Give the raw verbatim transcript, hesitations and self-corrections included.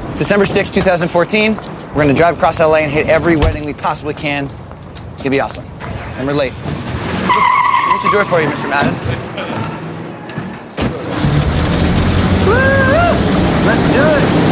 It's December sixth, two thousand fourteen. We're gonna drive across L A and hit every wedding we possibly can. It's gonna be awesome. And we're late. What you do it for you, Mister Madden? Woo! Let's do it!